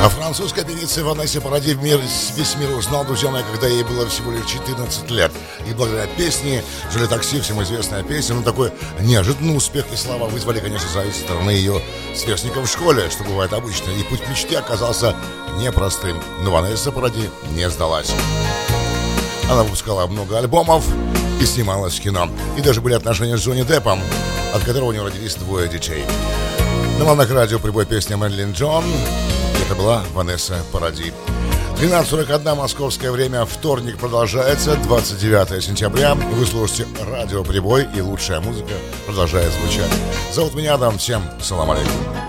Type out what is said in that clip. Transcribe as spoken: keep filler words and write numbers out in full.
А французская певица Ванесса Паради мир, весь мир узнал, друзья мои, когда ей было всего лишь четырнадцать лет. И благодаря песне «Жили такси», всем известная песня, но такой неожиданный успех и слава вызвали, конечно, зависть со стороны ее сверстников в школе, что бывает обычно. И путь к мечте оказался непростым. Но Ванесса Паради не сдалась. Она выпускала много альбомов и снималась в кино. И даже были отношения с Джонни Деппом, от которого у него родились двое детей. На волнах радио прибой песня Мэрилин Джон. Это была Ванесса Паради. двенадцать сорок один московское время. Вторник продолжается. двадцать девятое сентября. Вы слушаете радио Прибой, и лучшая музыка продолжает звучать. Зовут меня Адам. Всем салам алейкум.